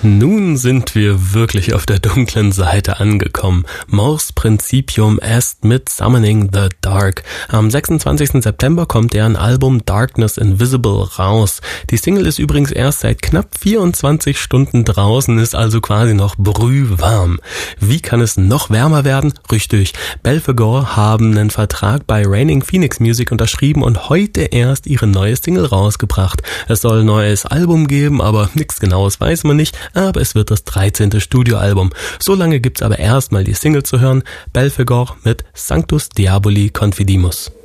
Nun sind wir wirklich auf der dunklen Seite angekommen. Mors Principium Est mit Summoning the Dark. Am 26. September kommt deren Album Darkness Invisible raus. Die Single ist übrigens erst seit knapp 24 Stunden draußen, ist also quasi noch brühwarm. Wie kann es noch wärmer werden? Richtig, Belphegor haben einen Vertrag bei Reigning Phoenix Music unterschrieben und heute erst ihre neue Single rausgebracht. Es soll ein neues Album geben, aber nichts Genaues weiß man nicht. Aber es wird das 13. Studioalbum. So lange gibt's aber erstmal die Single zu hören. Belphegor mit Sanctus Diaboli Confidimus.